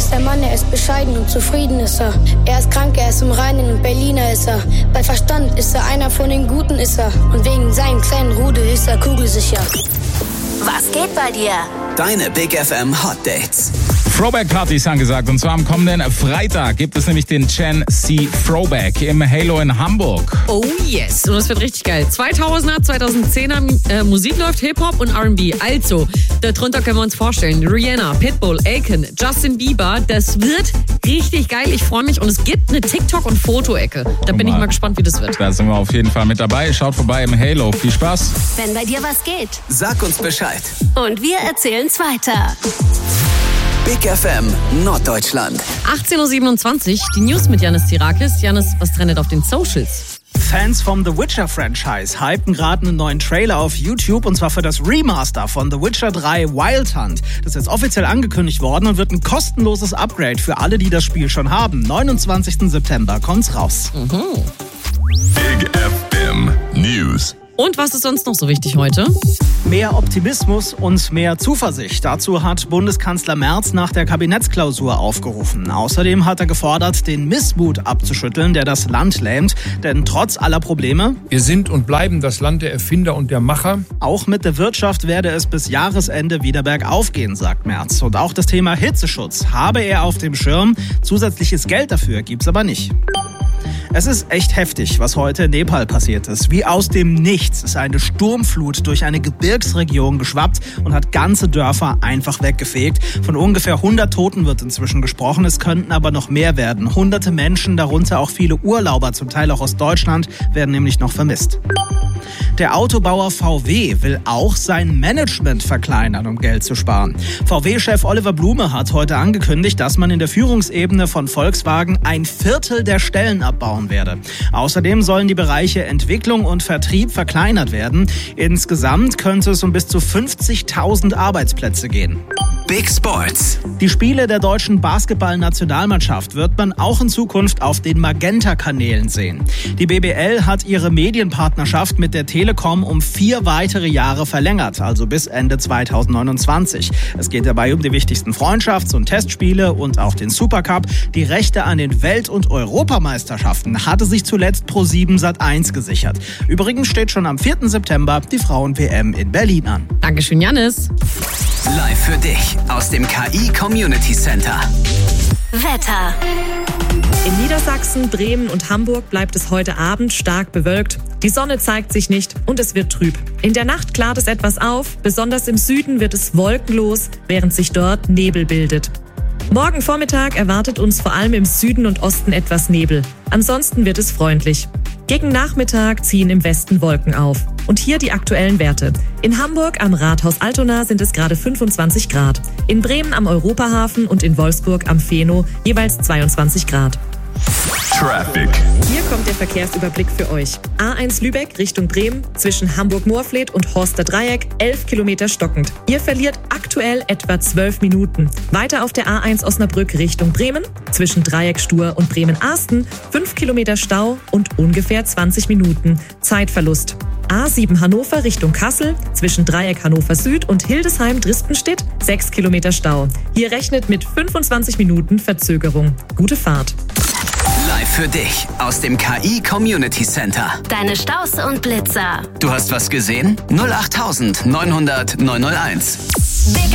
ist ein Mann, er ist bescheiden und zufrieden ist er. Er ist krank, er ist im Reinen und Berliner ist er. Bei Verstand ist er einer von den Guten ist er. Und wegen seinem kleinen Rudel ist er kugelsicher. Was geht bei dir? Deine Big FM Hot Dates. Throwback-Party ist angesagt und zwar am kommenden Freitag gibt es nämlich den Gen C Throwback im Halo in Hamburg. Oh yes, und das wird richtig geil. 2000er, 2010er Musik läuft, Hip-Hop und R&B. Also, darunter können wir uns vorstellen, Rihanna, Pitbull, Akon, Justin Bieber, das wird richtig geil. Ich freue mich und es gibt eine TikTok- und Foto-Ecke. Da bin ich mal gespannt, wie das wird. Da sind wir auf jeden Fall mit dabei. Schaut vorbei im Halo. Viel Spaß. Wenn bei dir was geht. Sag uns Bescheid. Und wir erzählen's weiter. Big FM Norddeutschland. 18.27 Uhr, die News mit Janis Zirakis. Janis, was trendet auf den Socials? Fans vom The Witcher-Franchise hypen gerade einen neuen Trailer auf YouTube und zwar für das Remaster von The Witcher 3 Wild Hunt. Das ist jetzt offiziell angekündigt worden und wird ein kostenloses Upgrade für alle, die das Spiel schon haben. 29. September kommt's raus. Big FM News. Und was ist sonst noch so wichtig heute? Mehr Optimismus und mehr Zuversicht. Dazu hat Bundeskanzler Merz nach der Kabinettsklausur aufgerufen. Außerdem hat er gefordert, den Missmut abzuschütteln, der das Land lähmt. Denn trotz aller Probleme... Wir sind und bleiben das Land der Erfinder und der Macher. Auch mit der Wirtschaft werde es bis Jahresende wieder bergauf gehen, sagt Merz. Und auch das Thema Hitzeschutz habe er auf dem Schirm. Zusätzliches Geld dafür gibt's aber nicht. Es ist echt heftig, was heute in Nepal passiert ist. Wie aus dem Nichts ist eine Sturmflut durch eine Gebirgsregion geschwappt und hat ganze Dörfer einfach weggefegt. Von ungefähr 100 Toten wird inzwischen gesprochen. Es könnten aber noch mehr werden. Hunderte Menschen, darunter auch viele Urlauber, zum Teil auch aus Deutschland, werden nämlich noch vermisst. Der Autobauer VW will auch sein Management verkleinern, um Geld zu sparen. VW-Chef Oliver Blume hat heute angekündigt, dass man in der Führungsebene von Volkswagen 1/4 der Stellen abbauen werde. Außerdem sollen die Bereiche Entwicklung und Vertrieb verkleinert werden. Insgesamt könnte es um bis zu 50.000 Arbeitsplätze gehen. Big Sports. Die Spiele der deutschen Basketball-Nationalmannschaft wird man auch in Zukunft auf den Magenta-Kanälen sehen. Die BBL hat ihre Medienpartnerschaft mit der Telekom um 4 weitere Jahre verlängert, also bis Ende 2029. Es geht dabei um die wichtigsten Freundschafts- und Testspiele und auch den Supercup. Die Rechte an den Welt- und Europameisterschaften hatte sich zuletzt Pro7 Sat.1 gesichert. Übrigens steht schon am 4. September die Frauen-WM in Berlin an. Dankeschön, Janis. Live für dich aus dem KI Community Center. Wetter. In Niedersachsen, Bremen und Hamburg bleibt es heute Abend stark bewölkt. Die Sonne zeigt sich nicht und es wird trüb. In der Nacht klart es etwas auf, besonders im Süden wird es wolkenlos, während sich dort Nebel bildet. Morgen Vormittag erwartet uns vor allem im Süden und Osten etwas Nebel. Ansonsten wird es freundlich. Gegen Nachmittag ziehen im Westen Wolken auf. Und hier die aktuellen Werte. In Hamburg am Rathaus Altona sind es gerade 25 Grad. In Bremen am Europahafen und in Wolfsburg am Feno jeweils 22 Grad. Traffic. Hier kommt der Verkehrsüberblick für euch. A1 Lübeck Richtung Bremen, zwischen Hamburg-Moorfleet und Horster Dreieck, 11 Kilometer stockend. Ihr verliert aktuell etwa 12 Minuten. Weiter auf der A1 Osnabrück Richtung Bremen, zwischen Dreieck-Stur und Bremen-Arsten, 5 Kilometer Stau und ungefähr 20 Minuten Zeitverlust. A7 Hannover Richtung Kassel, zwischen Dreieck Hannover Süd und Hildesheim-Dristenstedt, 6 Kilometer Stau. Hier rechnet mit 25 Minuten Verzögerung. Gute Fahrt. Live für dich aus dem KI Community Center. Deine Staus und Blitzer. Du hast was gesehen? 08900 901. Big